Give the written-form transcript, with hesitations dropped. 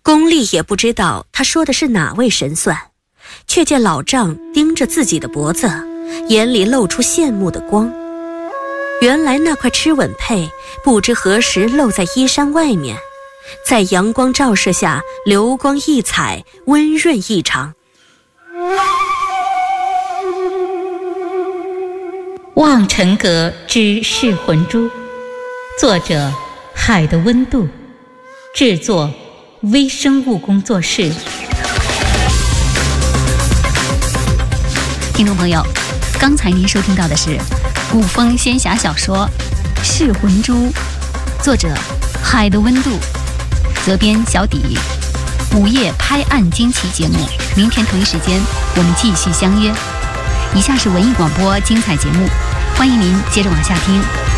宫丽也不知道他说的是哪位神算，却见老丈盯着自己的脖子，眼里露出羡慕的光。原来那块螭吻佩不知何时露在衣衫外面，在阳光照射下流光溢彩，温润异常。 望尘阁之噬魂珠，作者海的温度，制作微生物工作室。 听众朋友，刚才您收听到的是古风仙侠小说《噬魂珠》，作者海的温度，责编小底。午夜拍案惊奇节目，明天同一时间我们继续相约。以下是文艺广播精彩节目，欢迎您接着往下听。